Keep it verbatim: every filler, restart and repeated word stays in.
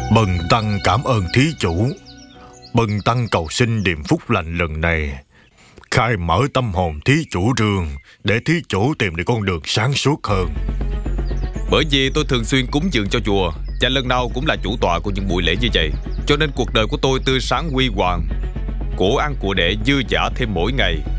Bần tăng cảm ơn thí chủ. Bần tăng cầu xin điềm phúc lành lần này khai mở tâm hồn thí chủ Trương, để thí chủ tìm được con đường sáng suốt hơn. Bởi vì tôi thường xuyên cúng dường cho chùa, và lần nào cũng là chủ tọa của những buổi lễ như vậy, cho nên cuộc đời của tôi tươi sáng huy hoàng, của ăn của để dư dả thêm mỗi ngày.